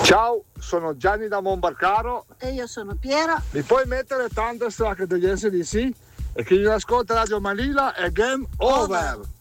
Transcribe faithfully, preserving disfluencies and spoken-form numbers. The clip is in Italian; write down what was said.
Ciao, sono Gianni da Monbarcaro. E io sono Piera. Mi puoi mettere Thunderstruck degli S D C? E chi non ascolta Radio Manila è game over. over.